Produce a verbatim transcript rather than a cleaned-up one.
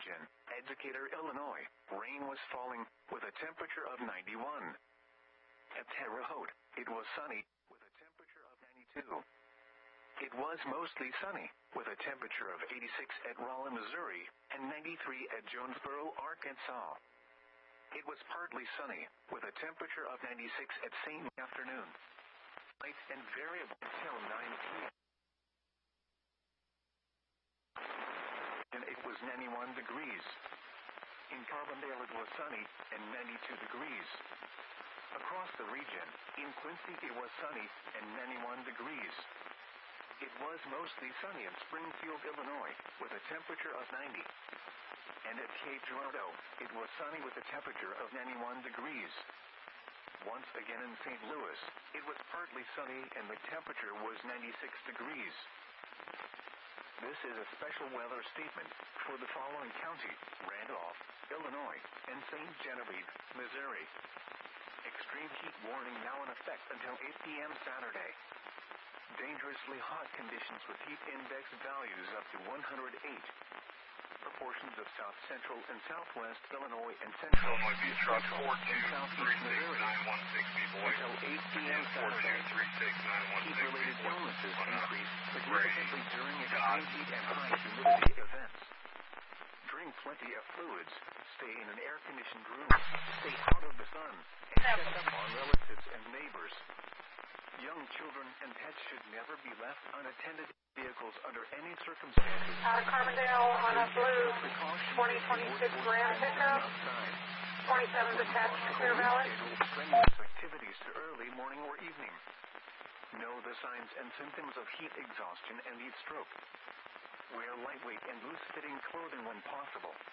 region, Decatur, Illinois, rain was falling with a temperature of ninety-one. At Terre Haute, it was sunny with a temperature of ninety-two. It was mostly sunny with a temperature of eighty-six at Rolla, Missouri, and ninety-three at Jonesboro, Arkansas. It was partly sunny with a temperature of ninety-six at Saint afternoon. Light and variable until nine p.m. And it was ninety-one degrees. In Carbondale it was sunny and ninety-two degrees. Across the region, in Quincy it was sunny and ninety-one degrees. It was mostly sunny in Springfield, Illinois, with a temperature of ninety. And at Cape Girardeau, it was sunny with a temperature of ninety-one degrees. Once again in Saint Louis, it was partly sunny and the temperature was ninety-six degrees. This is a special weather statement for the following county: Randolph, Illinois, and Saint Genevieve, Missouri. Extreme heat warning now in effect until eight p.m. Saturday. Dangerously hot conditions with heat index values up to one hundred eight. Proportions of south central and southwest Illinois and central Illinois Beach Truck four two three six nine one six until eight p.m. Saturday. Heat-related illnesses increase significantly during extreme heat and high humidity events. Drink plenty of fluids. Stay in an air-conditioned room. Stay out of the sun. And check up on relatives and neighbors. Young children and pets should never be left unattended in vehicles under any circumstances. Out of Carbondale on a blue twenty twenty-six Ram pickup. twenty-seven attached to Clear Valley. Strenuous activities to early morning or evening. Know the signs and symptoms of heat exhaustion and heat stroke. Wear lightweight and loose-fitting clothing when possible.